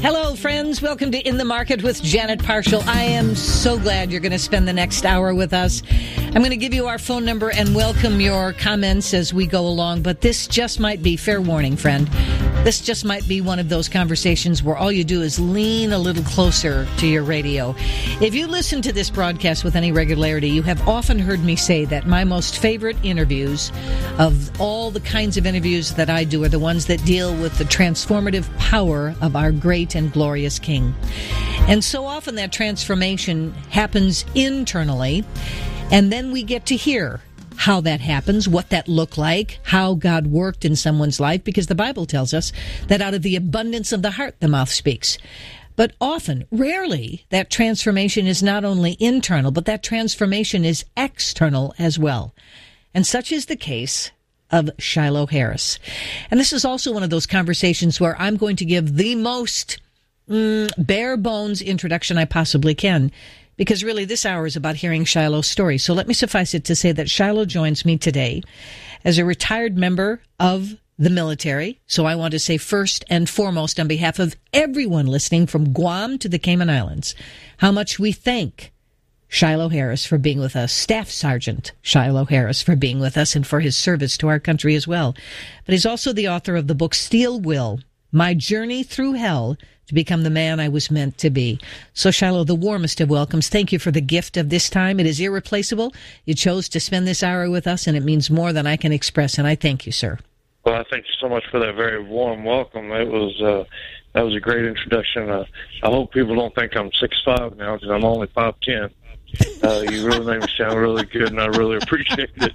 Hello, friends. Welcome to In the Market with Janet Parshall. I am so glad you're going to spend the next hour with us. I'm going to give you our phone number and welcome your comments as we go along, but this just might be, fair warning, friend, this just might be one of those conversations where all you do is lean a little closer to your radio. If you listen to this broadcast with any regularity, you have often heard me say that my most favorite interviews of all the kinds of interviews that I do are the ones that deal with the transformative power of our great and glorious King. And so often that transformation happens internally, and then we get to hear how that happens, what that looked like, how God worked in someone's life, because the Bible tells us that out of the abundance of the heart, the mouth speaks. But often, rarely, that transformation is not only internal, but that transformation is external as well. And such is the case of Shiloh Harris. And this is also one of those conversations where I'm going to give the most bare bones introduction I possibly can, because really this hour is about hearing Shiloh's story. So let me suffice it to say that Shiloh joins me today as a retired member of the military. So I want to say first and foremost, on behalf of everyone listening from Guam to the Cayman Islands, how much we thank Shiloh Harris for being with us, Staff Sergeant Shiloh Harris for being with us and for his service to our country as well. But he's also the author of the book Steel Will, My Journey Through Hell to Become the Man I Was Meant to Be. So Shiloh, the warmest of welcomes. Thank you for the gift of this time. It is irreplaceable. You chose to spend this hour with us, and it means more than I can express, and I thank you, sir. Well, I thank you so much for that very warm welcome. That was a great introduction. I hope people don't think I'm 6'5" now, because I'm only 5'10". You really made me sound really good, and I really appreciate it.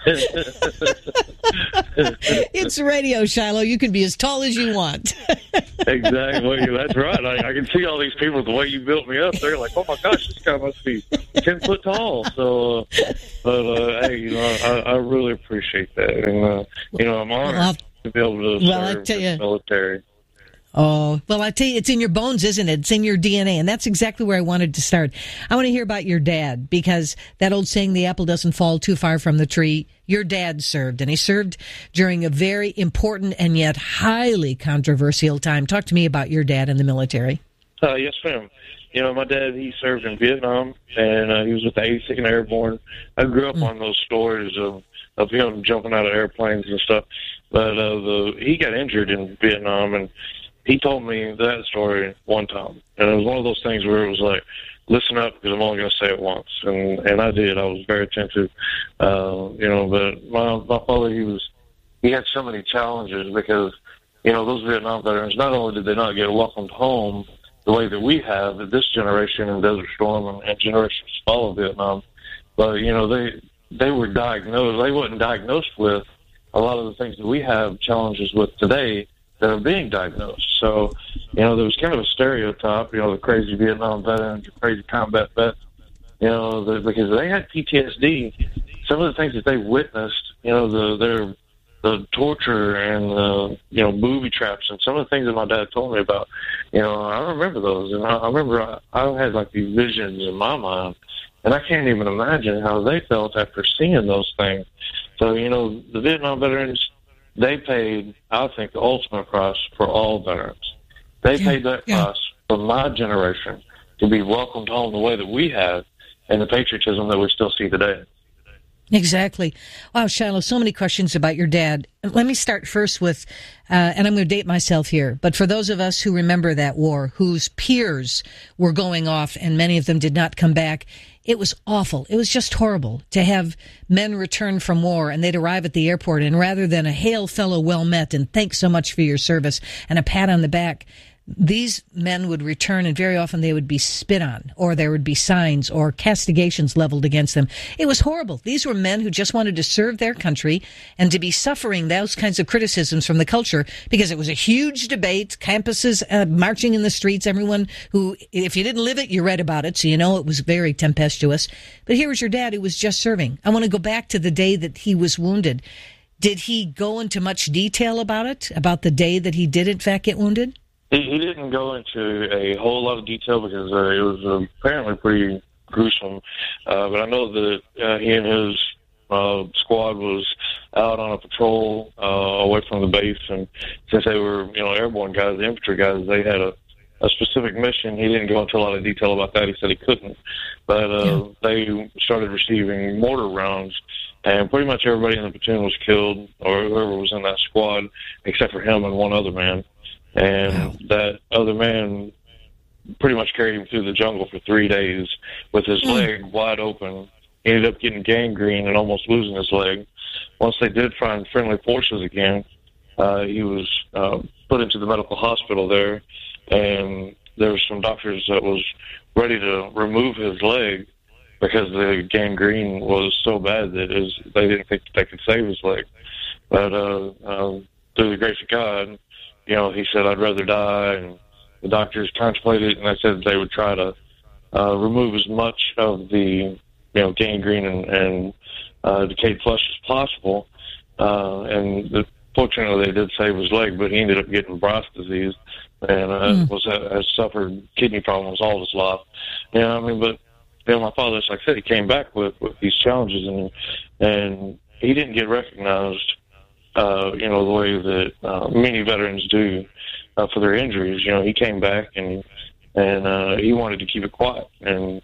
It's radio, Shiloh. You can be as tall as you want. Exactly. That's right. I can see all these people, the way you built me up. They're like, oh, my gosh, this guy must be 10 foot tall. So, hey, I really appreciate that. And, I'm honored to be able to serve the military. Oh, well, I tell you, it's in your bones, isn't it? It's in your DNA, and that's exactly where I wanted to start. I want to hear about your dad, because that old saying, the apple doesn't fall too far from the tree, your dad served, and he served during a very important and yet highly controversial time. Talk to me about your dad in the military. Yes, ma'am. My dad, he served in Vietnam, and he was with the 82nd Airborne. I grew up on those stories of him jumping out of airplanes and stuff, but he got injured in Vietnam, and he told me that story one time, and it was one of those things where it was like, listen up, because I'm only going to say it once, and I did. I was very attentive, but my father, he had so many challenges, because, those Vietnam veterans, not only did they not get welcomed home the way that we have, this generation in Desert Storm and generations follow Vietnam, but, they were diagnosed, they wasn't diagnosed with a lot of the things that we have challenges with today that are being diagnosed. So, there was kind of a stereotype, the crazy Vietnam veterans, the crazy combat vets, because they had PTSD. Some of the things that they witnessed, the torture and, booby traps, and some of the things that my dad told me about, I remember those. And I remember I had like these visions in my mind, and I can't even imagine how they felt after seeing those things. So, the Vietnam veterans, they paid, I think, the ultimate price for all veterans. They paid that price for my generation to be welcomed home the way that we have, and the patriotism that we still see today. Exactly. Wow, Shiloh, so many questions about your dad. Let me start first with, and I'm going to date myself here, but for those of us who remember that war, whose peers were going off and many of them did not come back, it was awful. It was just horrible to have men return from war and they'd arrive at the airport, and rather than a hail fellow, well met, and thanks so much for your service and a pat on the back, these men would return, and very often they would be spit on, or there would be signs or castigations leveled against them. It was horrible. These were men who just wanted to serve their country, and to be suffering those kinds of criticisms from the culture, because it was a huge debate, campuses marching in the streets, everyone who, if you didn't live it, you read about it, so it was very tempestuous. But here was your dad who was just serving. I want to go back to the day that he was wounded. Did he go into much detail about it, about the day that he did in fact get wounded? He didn't go into a whole lot of detail, because it was apparently pretty gruesome. But I know that he and his squad was out on a patrol away from the base, and since they were airborne guys, the infantry guys, they had a specific mission. He didn't go into a lot of detail about that. He said he couldn't. But they started receiving mortar rounds, and pretty much everybody in the platoon was killed, or whoever was in that squad, except for him and one other man. And that other man pretty much carried him through the jungle for 3 days with his leg wide open. He ended up getting gangrene and almost losing his leg. Once they did find friendly forces again, he was put into the medical hospital there, and there were some doctors that was ready to remove his leg because the gangrene was so bad that they didn't think they could save his leg. But through the grace of God, he said, "I'd rather die," and the doctors contemplated, and they said they would try to remove as much of the gangrene and decayed flesh as possible. And fortunately, they did save his leg, but he ended up getting Bright's disease and has suffered kidney problems all his life. But my father, like I said, he came back with these challenges, and he didn't get recognized, the way that many veterans do for their injuries. He came back and he wanted to keep it quiet. And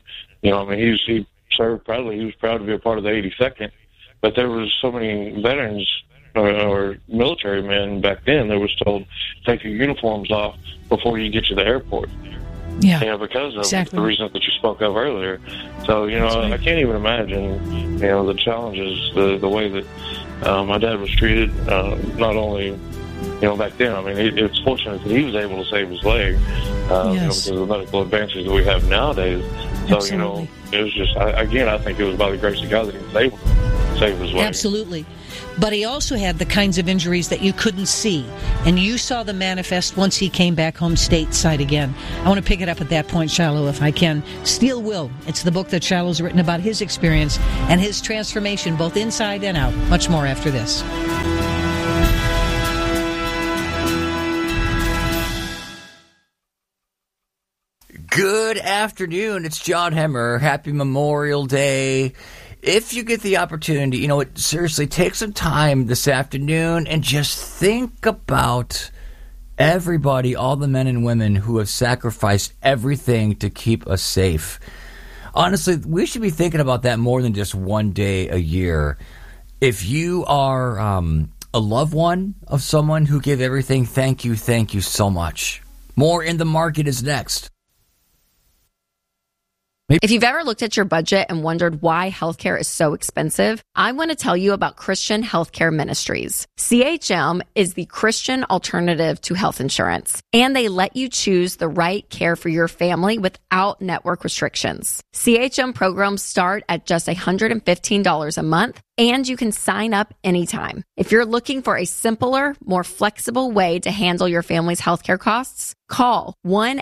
he served proudly. He was proud to be a part of the 82nd. But there was so many veterans or military men back then that was told, take your uniforms off before you get to the airport. Yeah, because of the reasons that you spoke of earlier. So, I can't even imagine, the challenges, the way that my dad was treated, not only, back then. It's fortunate that he was able to save his leg because of the medical advances that we have nowadays. So, Absolutely. It was just, I think it was by the grace of God that he was able to save his leg. Absolutely. But he also had the kinds of injuries that you couldn't see, and you saw them manifest once he came back home stateside again. I want to pick it up at that point, Shiloh, if I can. Steel Will. It's the book that Shiloh's written about his experience and his transformation, both inside and out. Much more after this. Good afternoon. It's John Hemmer. Happy Memorial Day. If you get the opportunity, seriously, take some time this afternoon and just think about everybody, all the men and women who have sacrificed everything to keep us safe. Honestly, we should be thinking about that more than just one day a year. If you are a loved one of someone who gave everything, thank you so much. More In the Market is next. If you've ever looked at your budget and wondered why healthcare is so expensive, I want to tell you about Christian Healthcare Ministries. CHM is the Christian alternative to health insurance, and they let you choose the right care for your family without network restrictions. CHM programs start at just $115 a month, and you can sign up anytime. If you're looking for a simpler, more flexible way to handle your family's healthcare costs, call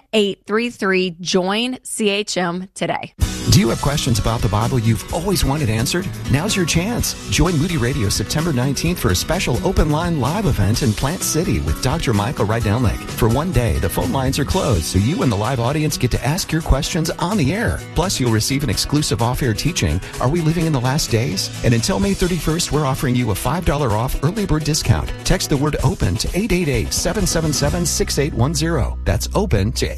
1-833-JOIN-CHM today. Do you have questions about the Bible you've always wanted answered? Now's your chance. Join Moody Radio September 19th for a special open line live event in Plant City with Dr. Michael Rydelnik. For one day, the phone lines are closed, so you and the live audience get to ask your questions on the air. Plus, you'll receive an exclusive off-air teaching, Are We Living in the Last Days? And until May 31st, we're offering you a $5 off early bird discount. Text the word OPEN to 888-777-6810. That's OPEN to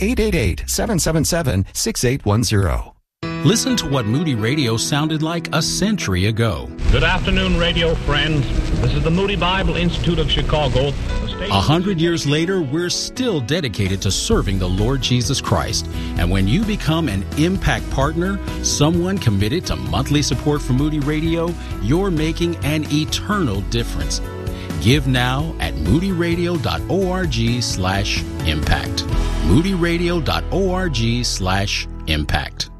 888-777-6810. Listen to what Moody Radio sounded like a century ago. Good afternoon, radio friends. This is the Moody Bible Institute of Chicago. 100 years later, we're still dedicated to serving the Lord Jesus Christ. And when you become an Impact Partner, someone committed to monthly support for Moody Radio, you're making an eternal difference. Give now at moodyradio.org/impact. moodyradio.org/impact.